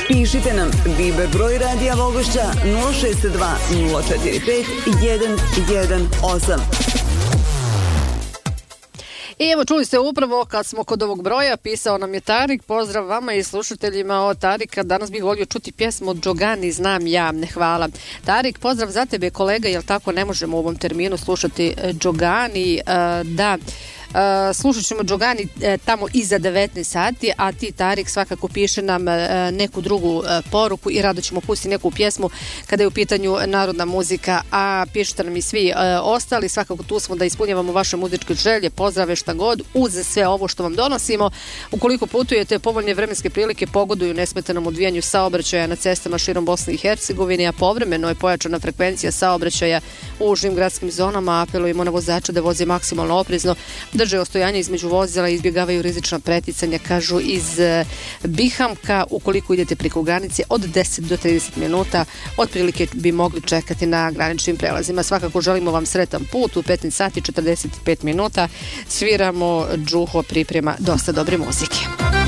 Pišite nam Viber broj Radija Vogošća 062 045 118. I evo, čuli ste upravo kad smo kod ovog broja, pisao nam je Tarik. Pozdrav vama i slušateljima od Tarika. Danas bih volio čuti pjesmu od Džogani, znam ja, ne hvala. Tarik, pozdrav za tebe kolega, jel tako ne možemo u ovom terminu slušati Džogani? Da, slušat ćemo Džogani tamo iza 19 sati, a ti Tarik svakako piše nam neku drugu poruku i rado ćemo pustiti neku pjesmu kada je u pitanju narodna muzika, a pišete nam i svi ostali, svakako tu smo da ispunjavamo vaše muzičke želje, pozdrave, šta god, uz sve ovo što vam donosimo. Ukoliko putujete, povoljne vremenske prilike pogoduju nesmetanom odvijanju saobraćaja na cestama širom Bosne i Hercegovine, a povremeno je pojačana frekvencija saobraćaja u užim gradskim zonama. Apelujemo na vozača da voze maksimalno oprezno, drže ostojanje između vozila i izbjegavaju rizična preticanja, kažu iz Bihamka. Ukoliko idete preko granice od 10 do 30 minuta, otprilike bi mogli čekati na graničnim prelazima. Svakako želimo vam sretan put. U 15 sati 45 minuta sviramo, Džuho priprema dosta dobre muzike.